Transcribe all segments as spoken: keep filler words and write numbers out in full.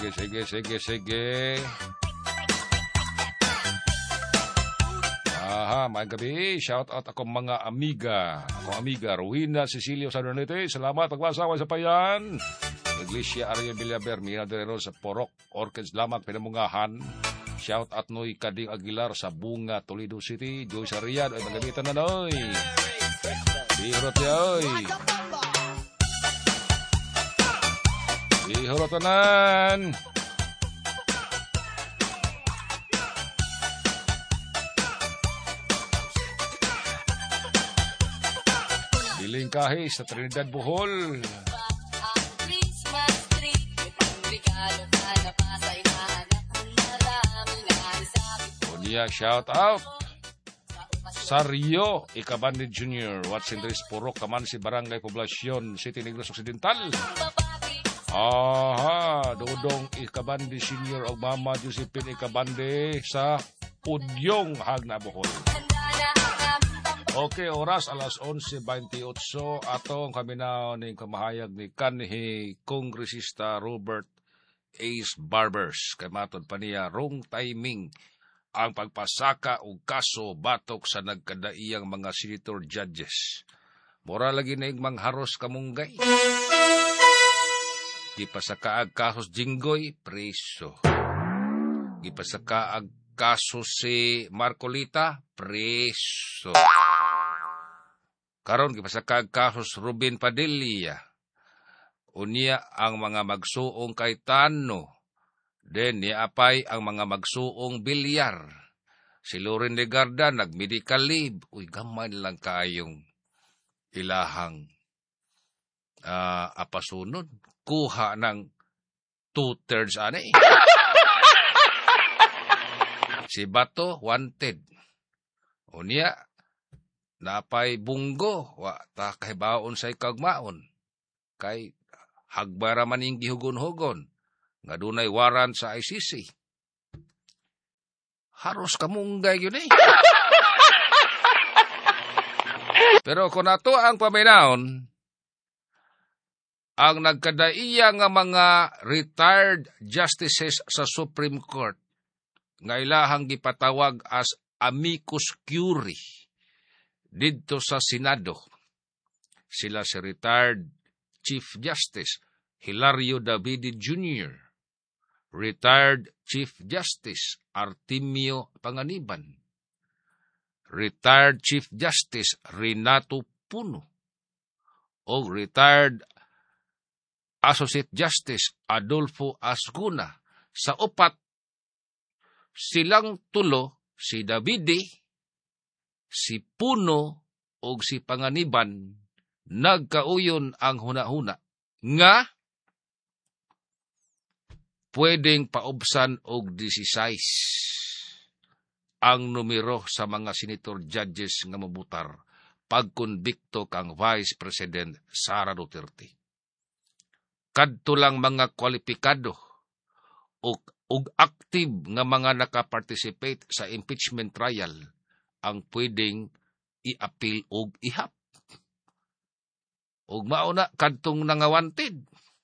sige, sige, sige, sige. Aha, may gabi. Shout out akong mga amiga. Akong amiga, Rowena Cecilio Sanonete. Salamat, pagbasawa sa payan. Iglesia Ariel Villaber, Mina Derero sa Porok, Orchids Lamang, Pinamungahan. Shout out Noy Kading Aguilar sa Bunga, Toledo City. Joy sa Riyadh, ay magamitan na noy. Bihurot niya, oy. Bihurot tanan. Biling kahis sa Trinidad, Bohol. Unya, shout out sa Rio, Ikabandi Junior, Watson Dres Purok, kaman si Barangay Poblacion, City Negros Occidental. Aha, Dodong Ikabandi Senior o Mama Josephine Ikabandi sa Udyong, Hagna, Bohol. Okay, oras alas onse veintiocho. Atong kami na ning kamahayag ni kanhi Kongresista Robert Ace Barbers. Kay matod pa niya, wrong timing ang pagpasaka og kaso batok sa nagkadaiyang mga senator judges. Mura lagi na yung mangharos kamunggay. Gipasakaag kasos Jinggoy, preso. Gipasakaag kaso si Marcolita, preso. Karon gipasakaag kasos Ruben Padilla. Unya ang mga magsuong kay Tano. Den niapay ang mga magsuong bilyar. Si Loren Legarda nag-medical leave. Uy, gamay lang kayong ilahang uh, apasunod. Kuha ng two-thirds ani. Si Bato, wanted. Unya, napay bunggo. Wa, ta kay baon sa ikagmaon. Kay hagbara maning gihugon-hugon. Nga dunay waran sa I C C. Haros kamunggay yun eh. Pero kung nato ang paminaon, ang nagkadaiya nga mga retired justices sa Supreme Court, nga ilahang gipatawag as amicus curiae didto sa Senado. Sila si retired Chief Justice Hilario Davide Junior, retired Chief Justice Artemio Panganiban, retired Chief Justice Renato Puno, o retired Associate Justice Adolfo Ascuna. Sa upat, silang tulo, si Davide, si Puno, o si Panganiban, nagkauyon ang hunahuna nga pwedeng paubsan og disisays ang numero sa mga senator judges nga mabutar pagkonbikto kang Vice President Sara Duterte. Kadto lang mga kwalipikado ug ug active nga mga nakaparticipate sa impeachment trial ang pwedeng i-appeal og ihap. Ug mauna kadtong nangawanted,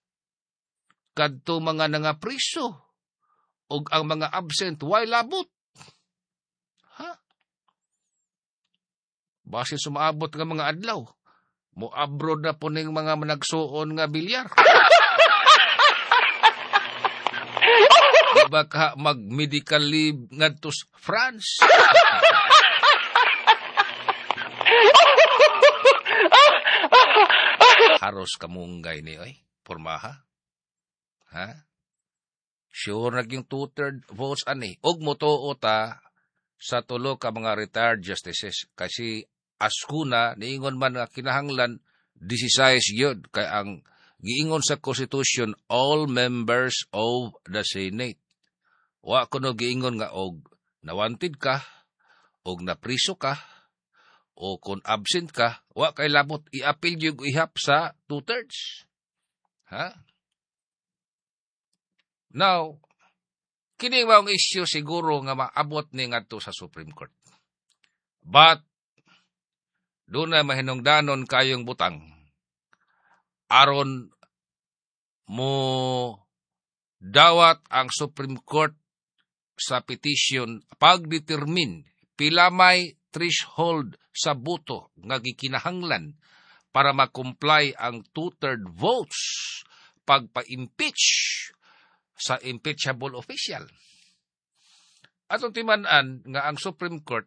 kadto mga nangapriso, ug ang mga absent way labot. Ha? Base sumaabot nga mga adlaw, moabroad na po ning mga managsuon nga bilyar. Diba ka mag-medical leave ngadto sa France? Haros kamunggay ni oy, pormaha. Ha? Sure naging two-third votes ani. Og motuo ta sa tulo ka mga retired justices. Kasi Ascuna, niingon man nga kinahanglan, disisize yun. Kaya ang giingon sa Constitution, all members of the Senate. Wa kuno giingon nga og nawanted ka, og napriso ka, o kung absent ka, wa kay labot i-appeal yung ihap sa two-thirds. Ha? Now, kini maong issue siguro nga maabot ni ngadto sa Supreme Court. But, doon na mahinungdanon kayong butang. Aron mo dawat ang Supreme Court sa petition pagdetermine pila may threshold sa boto nga gikinahanglan para ma-comply ang two-third votes pagpa-impeach sa impeachable official. Atong timan-an nga ang Supreme Court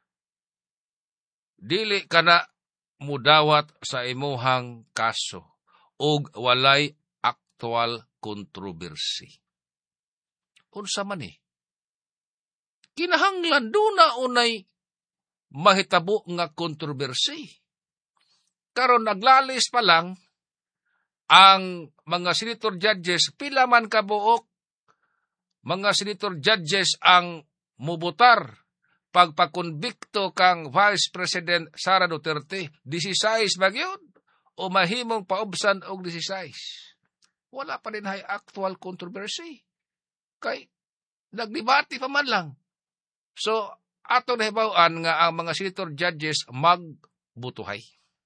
dili kana mudawat sa imuhang kaso ug walay actual controversy. Unsa man eh? Kinahanglan duna unay mahitabo nga kontrobersy. Karon naglalis pa lang ang mga senator judges, pila man kabuok mga senator judges ang mubutar pagpakonbikto kang Vice President Sara Duterte, disisays ba gyud o mahimong paubsan og disisays? Wala pa din hay actual controversy. Kay nagdebate pa man lang. So, ato nahibawan nga ang mga senator judges magbutuhay.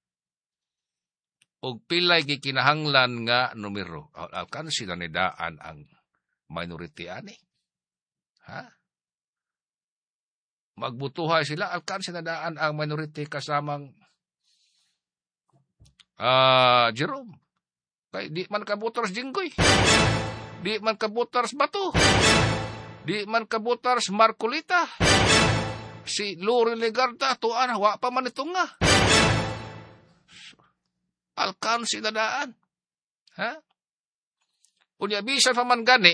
Og pilay gikinahanglan nga numero. Alkan sila nidaan ang minority ani. Ha? Magbutuhay sila, alkan sila nidaan ang minority kasamang uh, Jerome. Kay di man kabutars Jinggoy. Di man kabutars Bato. Di man kabutars Marcolita. Si Lori Legarda, tuan, wa pa man itong nga. Alkan sila daan. Ha? Unya bisan pa man gani,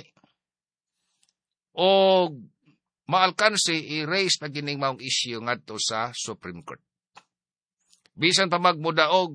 o maalkansi i-raise na gining maong issue ngadto sa Supreme Court. Bisan pa magmudaog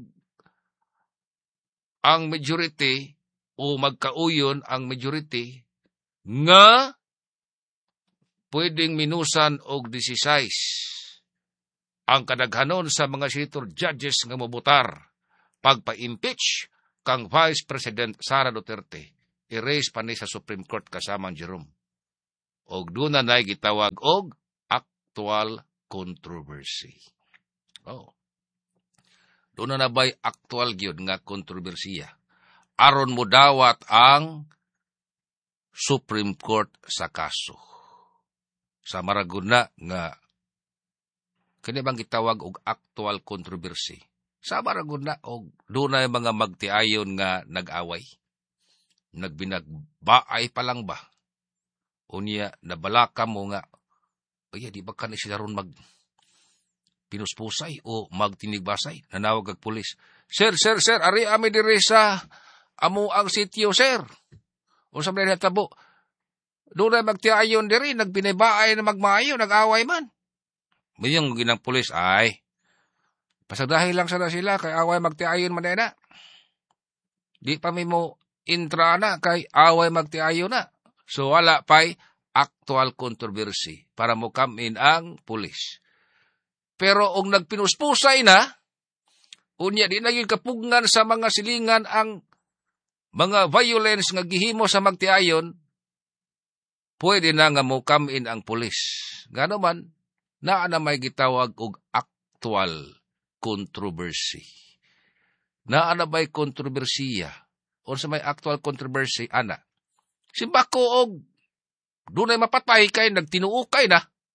ang majority o magkauyon ang majority nga pwedeng minusan og disisays ang kadaghanon sa mga senator judges nga mobutar pagpa-impeach kang Vice President Sara Duterte, i-raise pa ni sa Supreme Court kasamang Jerome. Og doon na na'y gitawag og actual controversy. Oh. Doon na nabay actual gyud nga kontrobersiya. Aron mo dawat ang Supreme Court sa kaso. Sa maraguna nga kini bang gitawag og actual controversy. Sa maraguna og doon na mga magtiayon nga nag-away. Nagbinagbaay pa lang ba? Unya nabalaka mo nga, ay di ba ka na sila ron mag pinuspusay o magtinigbasay? Nanawag ang pulis. Sir, sir, sir, ari ami diri sa amo ang sitio, sir. O sa mga natabo, doon na magtiayon diri, nagbinibaay na magmaayo, nag-away man. Mayang ginang pulis, ay, pasadahin lang sana sila, kay away magtiayon man na. Di pa may mo intra na, kay away magtiayon na. So wala pa'y actual controversy para mo come in ang pulis. Pero kung nagpinuspusay na, unya di naging kapugngan sa mga silingan ang mga violence nga gihimo sa magtiayon, pwede na nga mo come in ang pulis. Nga naman, naa na may gitawag og actual controversy. Naa na may kontrobersiya. O sa may actual controversy, ana. Simbako og dunay mapatay kay nagtinuukay na.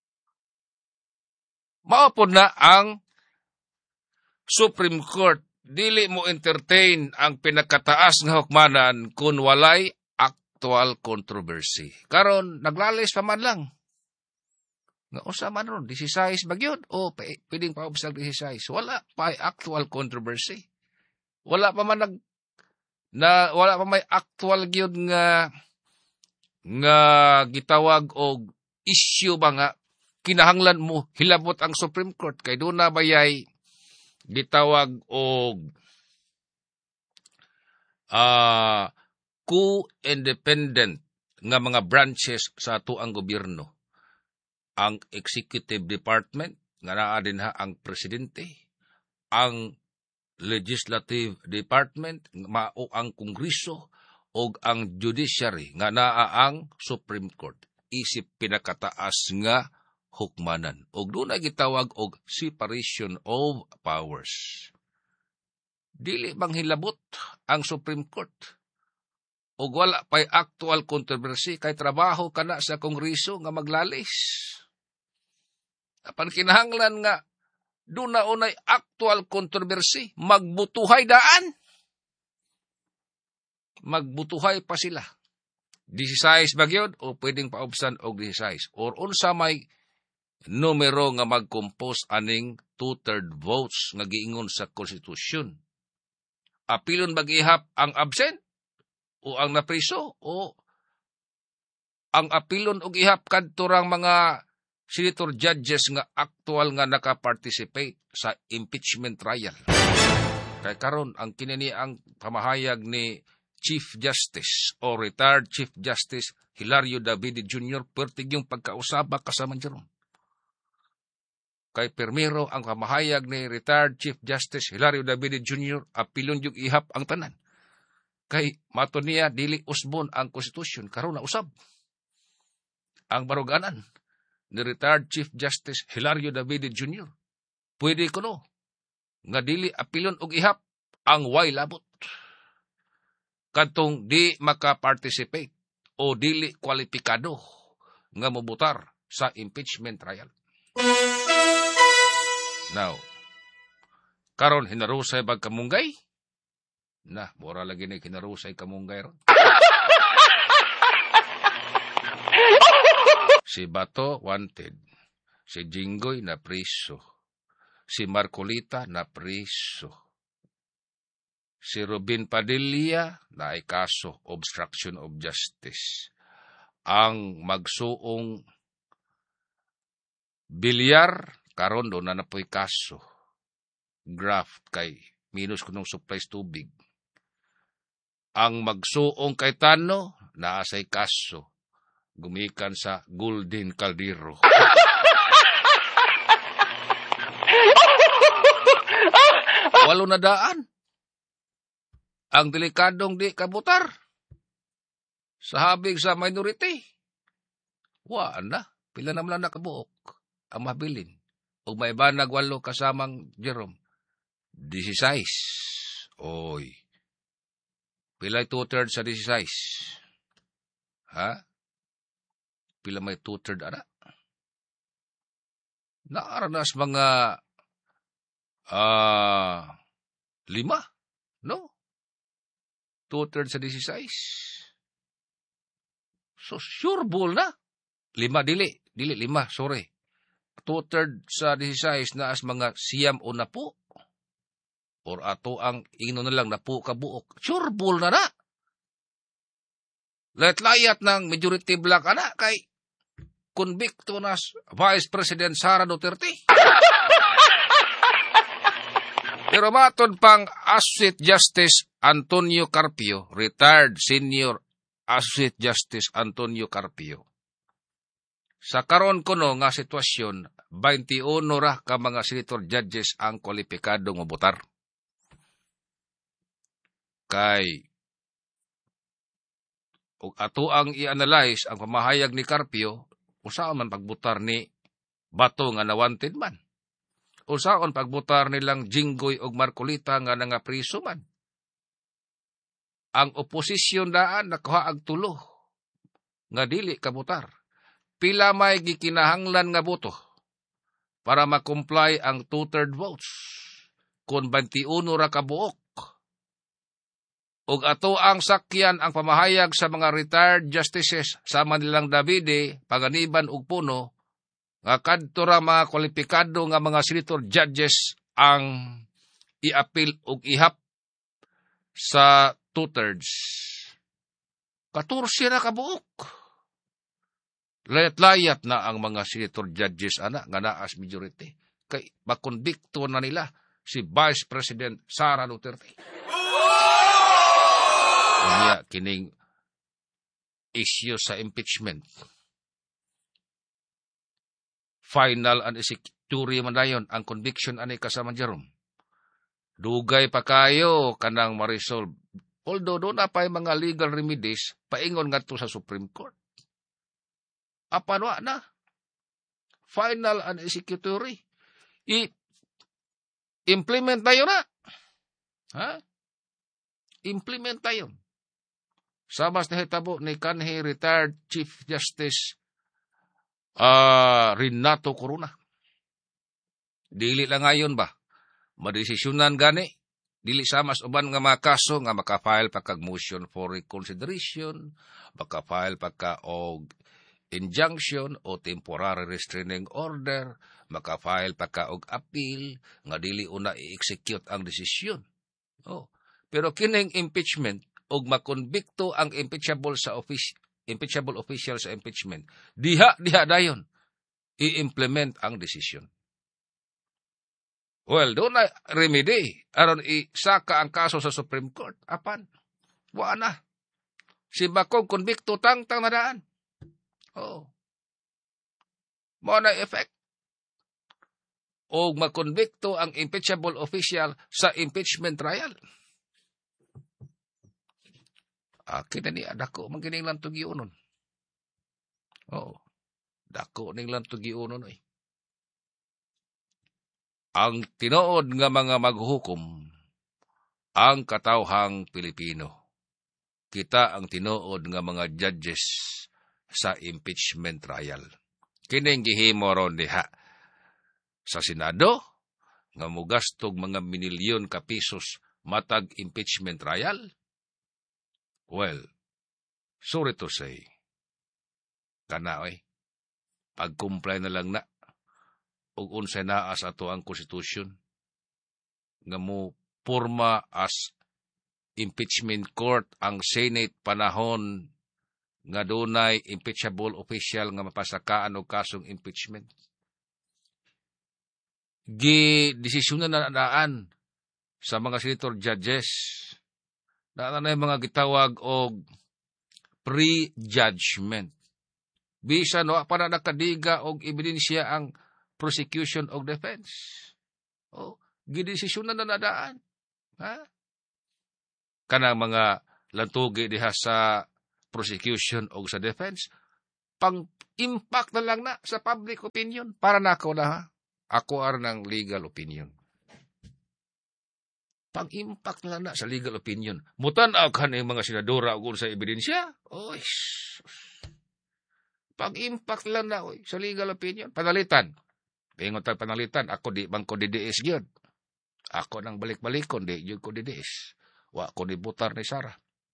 Maupod na ang Supreme Court. Dili mo entertain ang pinakataas nga hukmanan kung walay actual controversy. Karon naglalis pa man lang. Nga usa man ron, disisays ba gyud? O pwedeng paubsag disisays. Wala pa actual controversy. Wala pa man nag na wala pa may actual gyud nga nga gitawag og issue ba nga kinahanglan mo hilabot ang Supreme Court kay doon na bayay gitawag og uh, co-independent nga mga branches sa ato ang gobyerno. Ang Executive Department, nga naa din ha ang Presidente, ang Legislative Department, mao ang Kongreso, o ang Judiciary, nga naa ang Supreme Court. Isip pinakataas nga hukmanan. O doon na gitawag og separation of powers. Dili bang hilabot ang Supreme Court o wala pa'y actual controversy, kay trabaho ka na sa kongreso nga maglalis. Apan kinahanglan nga, doon na unay actual controversy, magbutuhay daan. Magbutuhay pa sila. disisays bagyod o pwedeng paubsan og disisays. Or unsa may numero nga mag-compose aning two-third votes nga giingon sa konstitusyon. Apilon mag-ihap ang absent o ang napriso o ang apilon og ihap kadto rang mga senator judges nga actual nga naka-participate sa impeachment trial. Kay karon ang kinini ang pamahayag ni Chief Justice o retired Chief Justice Hilario David Junior pertig yung pagkausaba kasama Jerome. Kay permiro ang pamahayag ni retired Chief Justice Hilario David Junior apilon yung ihap ang tanan. Kay mato niya dili usbon ang konstitusyon karon na usab. Ang baruganan ni retired Chief Justice Hilario David Junior Pwede ko no nga dili apilon og ihap ang way labot. Kadtong di maka-participate o dili kwalipikado nga mobutar sa impeachment trial. Now, karon hinarusay bag kamunggay? Na, mura lagi ni hinarusay kamunggay ron. Si Bato wanted, si Jinggoy na priso, si Marcolita na priso, si Robin Padilla na ay kaso obstruction of justice. Ang magsuong Bilyar karon do na napoy kaso graft kay minus kunong supplies tubig. Ang magsuong kay Tano naasay kaso gumikan sa Golden Caldero. Walo na daan. Ang delikadong di kabutar. Sa habig sa minority. Wa na. Pila na lang nakabuok. Ang mabilin. O may banag walo kasamang Jerome. disisays. Oy. Pila'y two-thirds sa disisays. Ha? Pila may two-third ana. Naaranas mga uh, lima. No? Two-thirds sa disisays. So, sure ball na. Lima, dili. Dili, lima, sorry. Two-thirds sa disisays na as mga siyam o napo. Or ato ang ino na lang napo kabuok. Sure ball na na. Layat-layat ng majority black ana kay convicto na Vice President Sara Duterte. Pero maton pang Associate Justice Antonio Carpio, retired Senior Associate Justice Antonio Carpio. Sa karon kuno nga sitwasyon, twenty-one ra ka mga senator judges ang kwalipikado nga botar. Kay ug ato ang i-analyze ang pamahayag ni Carpio, usaon man pagbutar ni Bato nga na-wanted man. Usaon pagbutar nilang Jinggoy og Marcolita nga nangapriso man. Ang oposisyon daan nakuha ag tulo nga dili kabutar. Pila may gikinahanglan nga boto para makomply ang two-third votes kung twenty-one ra ka buok. Ug ato ang sakyan ang pamahayag sa mga retired justices sa Manilang Davide, Paganiban ug Puno nga kadto ra mga kwalipikado nga mga senator judges ang i-appeal ug ihap sa two-thirds. Katursi na kabuok. Layat-layat na ang mga senator judges ana nga naas majority. Kay makonbikto na nila si Vice President Sara Duterte. Unya kining issue sa impeachment. Final and executory man dayon ang conviction ani kasama Jerome. Dugay pa kayo kanang ma-resolve. Although doon na pa mga legal remedies, paingon nga to sa Supreme Court. Apan wa na. Final and executory. I-implement tayo na. Ha? Implement tayo. Sa mas nahitabo ni kanhi retired Chief Justice uh, Renato Corona. Dili lang ngayon ba? Madesisyonan gani. Dili sa mas uban nga mga kaso nga makafile pa kag motion for reconsideration, makafile pa ka og injunction o temporary restraining order, makafile pa ka og appeal nga dili una i-execute ang desisyon. Oh. Pero kining impeachment og makonbikto ang impeachable sa office, impeachable official sa impeachment, diha diha dayon i-implement ang desisyon. Well, doon na remedy aron isaka ang kaso sa Supreme Court. Apan, wa na. Si Bakong konbikto tang-tang nadaan. Oh. Mo na effect. O makonbikto ang impeachable official sa impeachment trial. Akin na ni dako man kining lang tugiunon. Oh. Dako ning lang tugiunon oy. Ang tinuod nga mga maghuhukom ang katawhang Pilipino. Kita ang tinuod nga mga judges sa impeachment trial. Kining gihimo ron diha sa Senado nga mugastog mga minilyon ka pisos matag impeachment trial. Well, sorry to say, kana oy, pag-comply na lang na ug unsay naa sa ato ang konstitusyon nga mo porma as impeachment court ang Senate panahon nga dunay impeachable official nga mapasakaan og kasong impeachment. Gi desisyonan na daan sa mga senator judges na na mga gitawag og pre-judgment. Bisan wa pa na nakadiga og ebidensya ang prosecution og defense. Oh, gidesisyonan na nadaan. Ha? Kanang mga lantugi diha sa prosecution o sa defense, pang-impact na lang na sa public opinion. Para na ako na ha. Ako ar ng legal opinion. Pang-impact na lang na sa legal opinion. Mutanaw ka na yung mga senadora o sa ebidensya. Oy, pang-impact lang na oy, sa legal opinion. Panalitan. Pingon tayo panalitan. Ako di bang ko D D S yun. Ako nang balik-balikon. Di yun ko D D S. Wa ko ni butar ni Sarah.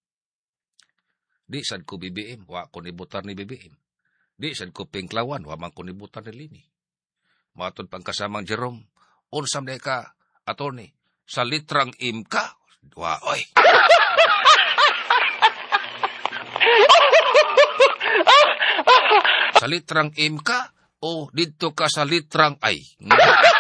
Di sad ko B B M, wa ko ni butar ni B B M. Di sad ko Pinklawan, wa man ko ni butar ni Lini. Matod pang kasamang Jerome, unsam day ka, attorney, sa litrang im ka. Wa, oy. Sa litrang im ka, o dito ka sa litrang ay.